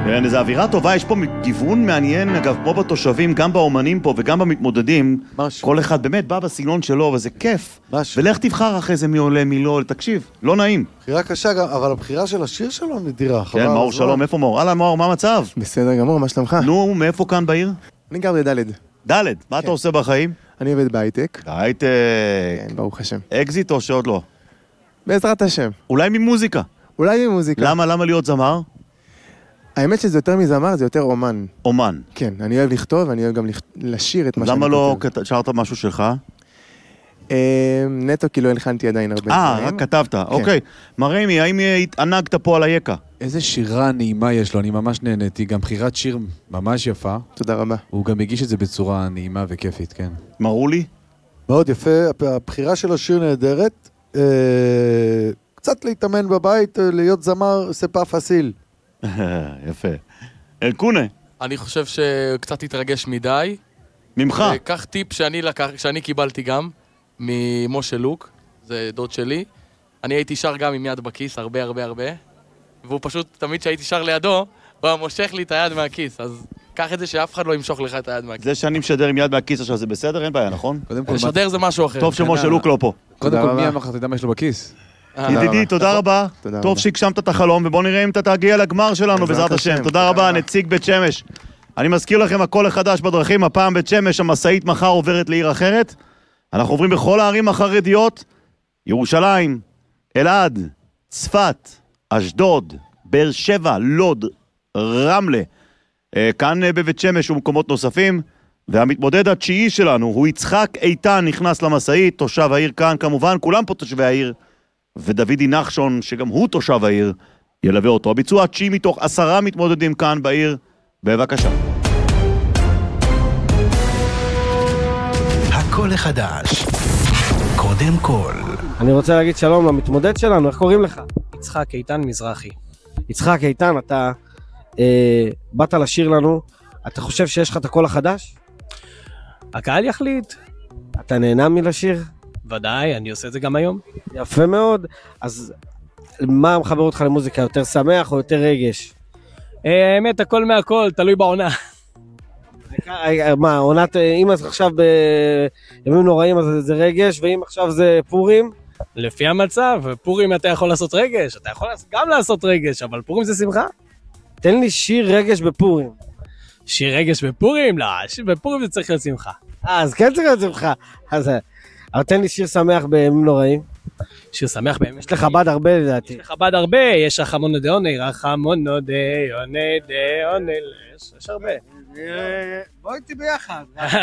כן, איזו אווירה טובה, יש פה גיוון מעניין, אגב, כמו בתושבים, גם באומנים פה וגם במתמודדים, משהו. כל אחד באמת בא בסגנון שלו, וזה כיף. משהו. ולך תבחר אחרי זה מי עולה, מי לא, תקשיב, לא נעים. בחירה קשה, אבל הבחירה של השיר שלו נדירה. כן, מאור שלום, איפה מאור? אהלן מאור, מה המצב? בסדר גמור, מה שלומך? נו, מאיפה כאן בעיר? אני גר בדלת. ד', מה אתה עושה בחיים? אני עובד בהייטק. הייטק. כן, ברוך השם. אקזיט או שעוד לא? בעזרת השם. אולי ממוזיקה. אולי ממוזיקה. למה להיות זמר? האמת שזה יותר מזמר, זה יותר אומן. אומן. כן, אני אוהב לכתוב, ואני אוהב גם לשיר את מה שאני למה לא כותב. שרת משהו שלך? נטו, כי לא הלחנתי עדיין הרבה דברים. רק כתבת, אוקיי. מרמי, האם התענגת פה על היקה? איזה שירה נעימה יש לו, אני ממש נהניתי, גם בחירת שיר ממש יפה. תודה רבה. הוא גם הגיש את זה בצורה נעימה וכיפית, כן. מראו לי? מאוד יפה, הבחירה של השיר נהדרת. קצת להתאמן בבית, להיות זמר, ספה פסיל. יפה. אלקונה. אני חושב שקצת התרגש מדי. ממך. קח טיפ שאני קיבלתי גם, ממשה לוק, זה דוד שלי. אני הייתי שר גם עם יד בכיס, הרבה, והוא פשוט, תמיד שהייתי שר לידו, הוא היה מושך לי את היד מהכיס, אז קח את זה שאף אחד לא ימשוך לך את היד מהכיס. זה שאני משדר עם יד מהכיס עכשיו זה בסדר? אין בעיה, נכון? לשדר זה משהו אחר. טוב שמשה לוק לא פה. קודם כל, מי אמר לך, אתה יודע מה יש לו בכיס? ידידי, תודה רבה. טוב שהגשמת את החלום, ובוא נראה אם אתה תגיע לגמר שלנו בעזרת השם. תודה רבה, נציג בית שמש. אני מזכיר לכם הכל החדש בדרכים, הפעם בית שמש, המשאית מחר עוברת לעיר אחרת. אנחנו עוברים בכל הערים החרדיות, ירושלים, אלעד, צפת, אשדוד, באר שבע, לוד, רמלה, כאן בבית שמש ומקומות נוספים, והמתמודד התשיעי שלנו הוא יצחק איתן, נכנס למסעית, תושב העיר כאן, כמובן, כולם פה תושבי העיר, ודוידי נחשון, שגם הוא תושב העיר, ילווה אותו. הביצוע התשיעי מתוך 10 מתמודדים כאן בעיר, בבקשה. הכל החדש, קודם כל. אני רוצה להגיד שלום למתמודד שלנו, איך קוראים לך? יצחק איתן מזרחי. יצחק איתן, אתה באת לשיר לנו, אתה חושב שיש לך את הקול החדש? הקהל יחליט. אתה נהנה מלשיר? ודאי, אני עושה את זה גם היום. יפה מאוד. אז מה מחבר אותך למוזיקה? יותר שמח או יותר רגש? האמת, הכל מהכל, תלוי בעונה. מה, עונת, אם עכשיו בימים נוראים אז זה רגש, ואם עכשיו זה פורים? לפי המצב, פורים אתה יכול לעשות רגש, אתה יכול גם לעשות רגש, אבל פורים זה שמחה. תן לי שיר רגש בפורים. שיר רגש בפורים? לא, שיר בפורים זה צריך להיות שמחה. אז כן צריך להיות שמחה. אבל תן לי שיר שמח בימים נוראים. שיר שמח בימים נוראים. יש לך בד הרבה לדעתי. יש לך בד הרבה, יש רחמונו דיוני, רחמונו דיוני, יש הרבה. בוא איתי ביחד.